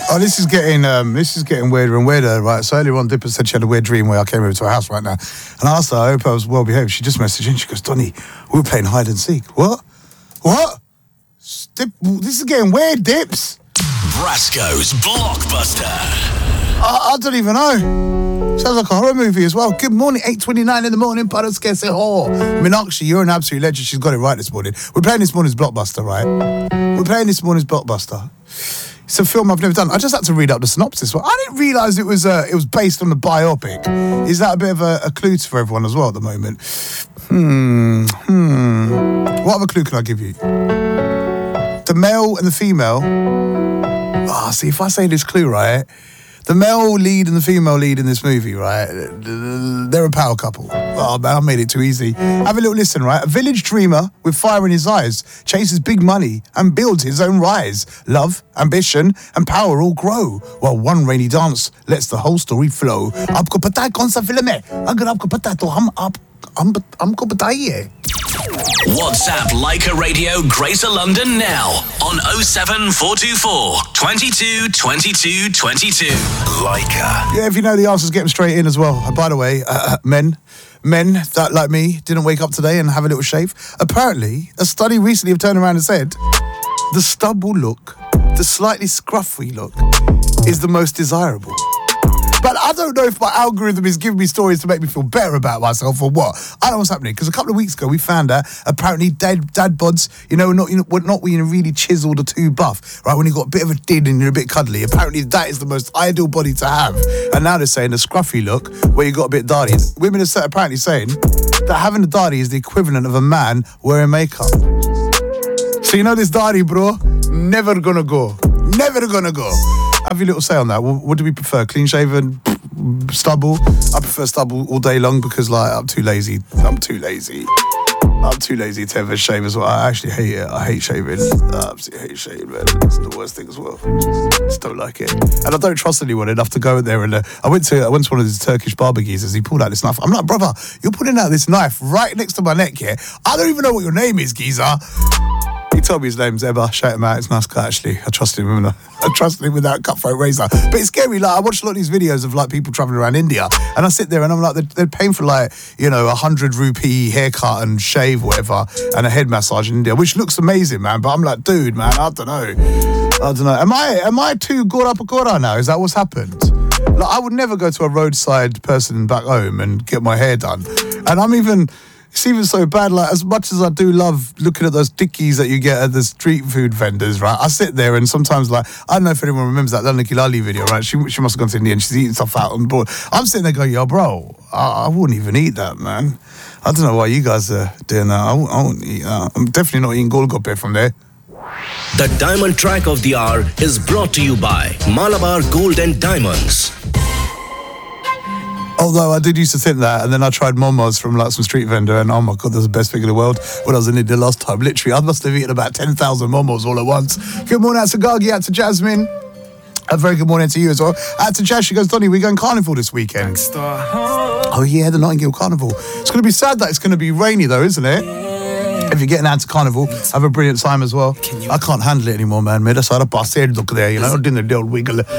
Oh, this is getting weirder and weirder, right? So earlier on, Dipper said she had a weird dream where I came over to her house right now. And I asked her, I hope I was well behaved. She just messaged in. She goes, Donny, we were playing hide and seek. What? This is getting weird, Dips. Brasco's Blockbuster. I don't even know. Sounds like a horror movie as well. Good morning, 8:29 in the morning. Paras que se ho. Meenakshi, you're an absolute legend. She's got it right this morning. We're playing this morning's Blockbuster, right? We're playing this morning's Blockbuster. It's a film I've never done. I just had to read up the synopsis. I didn't realise it was based on a biopic. Is that a bit of a clue for everyone as well at the moment? What other clue can I give you? The male and the female. See, if I say this clue, right? The male lead and the female lead in this movie, right? They're a power couple. Oh, man, I made it too easy. Have a little listen, right? A village dreamer with fire in his eyes chases big money and builds his own rise. Love, ambition, and power all grow, while one rainy dance lets the whole story flow. Aapko pata hai kaun sa film hai? Agar aapko pata hai to humko bataiye. WhatsApp Leica Radio Greater London now on 07424 22 22 22. Leica. Yeah, if you know the answers, get them straight in as well. And by the way, men that, like me, didn't wake up today and have a little shave. Apparently, a study recently have turned around and said the stubble look, the slightly scruffy look, is the most desirable. But I don't know if my algorithm is giving me stories to make me feel better about myself or what. I don't know what's happening, because a couple of weeks ago we found out apparently dad bods, not when you're really chiseled or too buff, right? When you've got a bit of a din and you're a bit cuddly, apparently that is the most ideal body to have. And now they're saying the scruffy look, where you got a bit darty. Women are apparently saying that having a darty is the equivalent of a man wearing makeup. So this darty, bro, never gonna go. Never gonna go. Have your little say on that. What do we prefer? Clean shaven, stubble? I prefer stubble all day long because, I'm too lazy. I'm too lazy to ever shave as well. I actually hate it. I hate shaving. I absolutely hate shaving, man. It's the worst thing as well. Just don't like it. And I don't trust anyone enough to go in there. And I went to one of these Turkish barbecues as he pulled out this knife. I'm like, brother, you're pulling out this knife right next to my neck here. I don't even know what your name is, geezer. He told me his name's Ebba. Shout him out. It's a nice guy, actually. I trust him with that cutthroat razor. But it's scary. I watched a lot of these videos of people traveling around India, and I sit there and I'm like, they're paying for 100 rupee haircut and shave, whatever, and a head massage in India, which looks amazing, man. But I'm like, dude, man, I don't know. Am I too gora pakora now? Is that what's happened? I would never go to a roadside person back home and get my hair done, and it's even so bad, as much as I do love looking at those tikkies that you get at the street food vendors, right? I sit there and sometimes, I don't know if anyone remembers that London Kilali video, right? She must have gone to India and she's eating stuff out on board. I'm sitting there going, yo, bro, I wouldn't even eat that, man. I don't know why you guys are doing that. I wouldn't eat that. I'm definitely not eating golgappe from there. The Diamond Track of the Hour is brought to you by Malabar Gold and Diamonds. Although I did used to think that, and then I tried momos from some street vendor, and oh my God, that's the best thing in the world. When I was in India last time, literally, I must have eaten about 10,000 momos all at once. Good morning out to Gagi, out to Jasmine. A very good morning to you as well. Out to Jazz, she goes, Donny, we're going carnival this weekend. Oh yeah, the Notting Hill Carnival. It's going to be sad that it's going to be rainy though, isn't it? If you're getting out to carnival, have a brilliant time as well. I can't handle it anymore, man. That's how I passed there, look there, doing the old wiggle.